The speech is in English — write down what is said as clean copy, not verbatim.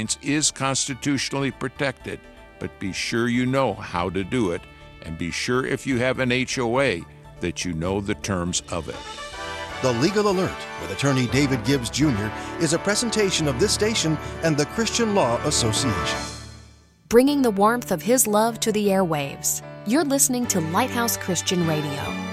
lines is constitutionally protected, but be sure you know how to do it, and be sure if you have an HOA that you know the terms of it. The Legal Alert with attorney David Gibbs Jr. is a presentation of this station and the Christian Law Association. Bringing the warmth of His love to the airwaves. You're listening to Lighthouse Christian Radio.